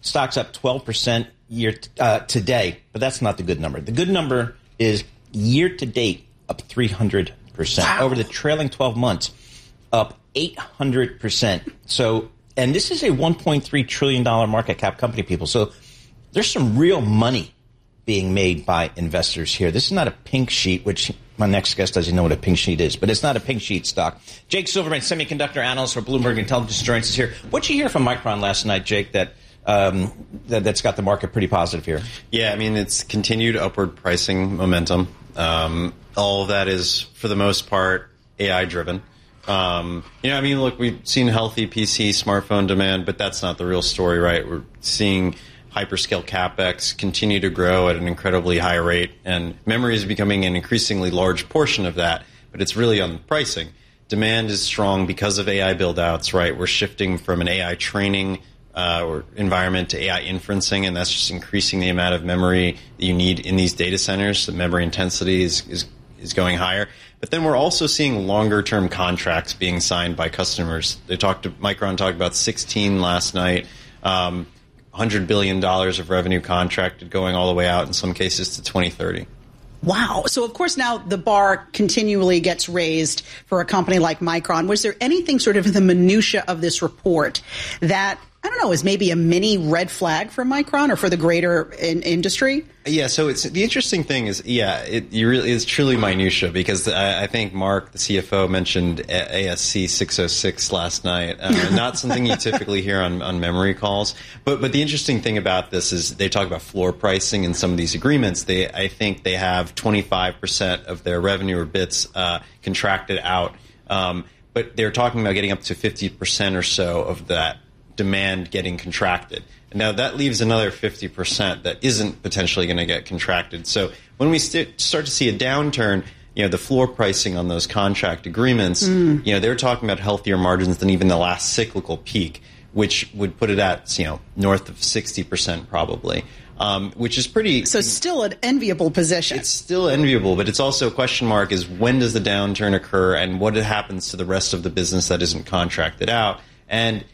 Stock's up 12% today, but that's not the good number. The good number is year-to-date up 300%. Wow. Over the trailing 12 months, up 800%. So, and this is a $1.3 trillion market cap company, people. So there's some real money being made by investors here. This is not a pink sheet, which my next guest doesn't know what a pink sheet is, but it's not a pink sheet stock. Jake Silverman, semiconductor analyst for Bloomberg Intelligence, joins us here. What'd you hear from Micron last night, Jake, that's got the market pretty positive here? Yeah, I mean, it's continued upward pricing momentum. All of that is, for the most part, AI-driven. Look, we've seen healthy PC, smartphone demand, but that's not the real story, right? We're seeing hyperscale CapEx continue to grow at an incredibly high rate, and memory is becoming an increasingly large portion of that, but it's really on pricing. Demand is strong because of AI build-outs, right? We're shifting from an AI training or environment to AI inferencing, and that's just increasing the amount of memory that you need in these data centers. The memory intensity is going higher. But then we're also seeing longer-term contracts being signed by customers. Micron talked about 16 last night, $100 billion of revenue contracted going all the way out in some cases to 2030. Wow. So, of course, now the bar continually gets raised for a company like Micron. Was there anything sort of in the minutia of this report that, I don't know, is maybe a mini red flag for Micron or for the greater industry? Yeah, so the interesting thing is, it's truly minutia, because I think Mark, the CFO, mentioned ASC 606 last night. Not something you typically hear on memory calls. But the interesting thing about this is they talk about floor pricing in some of these agreements. I think they have 25% of their revenue or bits contracted out. But they're talking about getting up to 50% or so of that demand getting contracted. And now that leaves another 50% that isn't potentially going to get contracted. So when we start to see a downturn, the floor pricing on those contract agreements, they're talking about healthier margins than even the last cyclical peak, which would put it at, north of 60% probably. Which is pretty... So still an enviable position. It's still enviable, but it's also a question mark is when does the downturn occur and what happens to the rest of the business that isn't contracted out? And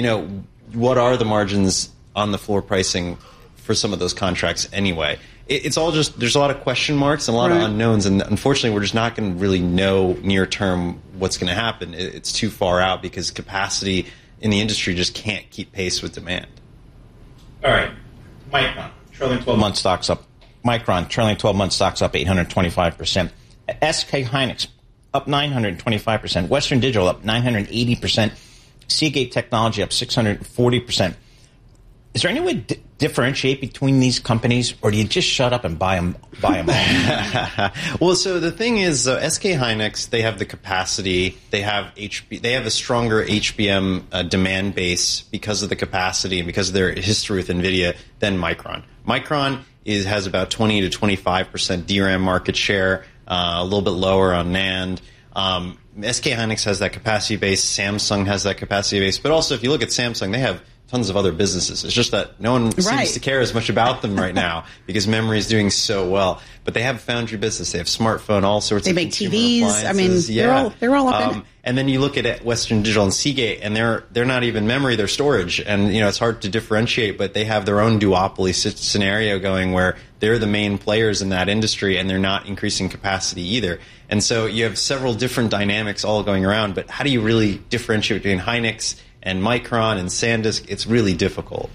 what are the margins on the floor pricing for some of those contracts anyway? It's all just, there's a lot of question marks and a lot of unknowns, and unfortunately we're just not going to really know near term what's going to happen. It's too far out because capacity in the industry just can't keep pace with demand. All right. Micron, trailing 12-month stocks up. Micron, trailing 12-month stocks up 825%. SK Hynix, up 925%. Western Digital, up 980%. Seagate Technology up 640%. Is there any way to differentiate between these companies, or do you just shut up and buy them all? Well, so the thing is, SK Hynix, they have the capacity. They have a stronger HBM demand base because of the capacity and because of their history with NVIDIA than Micron. Micron has about 20 to 25% DRAM market share, a little bit lower on NAND. SK Hynix has that capacity base. Samsung has that capacity base. But also, if you look at Samsung, they have tons of other businesses. It's just that no one seems to care as much about them right now because memory is doing so well. But they have a foundry business. They have smartphone, all sorts of consumer appliances. They make TVs. They're all up in it. And then you look at Western Digital and Seagate, and they're not even memory, they're storage. And it's hard to differentiate, but they have their own duopoly scenario going where they're the main players in that industry, and they're not increasing capacity either. And so you have several different dynamics all going around, but how do you really differentiate between Hynix and Micron and SanDisk? It's really difficult.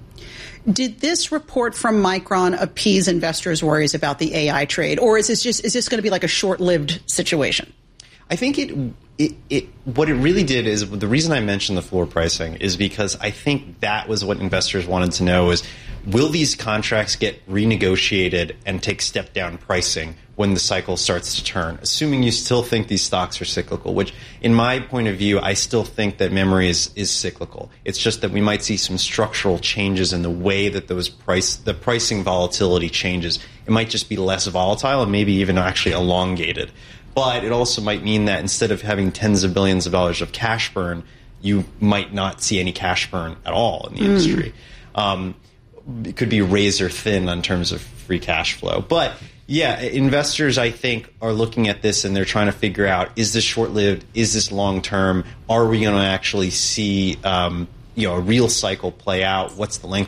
Did this report from Micron appease investors' worries about the AI trade, or is this going to be like a short-lived situation? I think what it really did is, the reason I mentioned the floor pricing is because I think that was what investors wanted to know is, will these contracts get renegotiated and take step-down pricing when the cycle starts to turn, assuming you still think these stocks are cyclical, which in my point of view, I still think that memory is cyclical. It's just that we might see some structural changes in the way that the pricing volatility changes. It might just be less volatile and maybe even actually elongated. But it also might mean that instead of having tens of billions of dollars of cash burn, you might not see any cash burn at all in the industry. It could be razor thin in terms of free cash flow. But yeah, investors, I think, are looking at this and they're trying to figure out, is this short-lived? Is this long-term? Are we going to actually see a real cycle play out? What's the length